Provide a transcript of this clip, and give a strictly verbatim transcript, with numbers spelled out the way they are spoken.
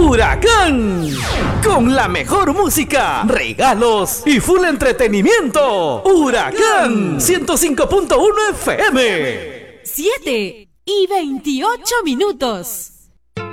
Huracán. Con la mejor música, regalos y full entretenimiento. Huracán ciento cinco punto uno F M. siete y veintiocho minutos.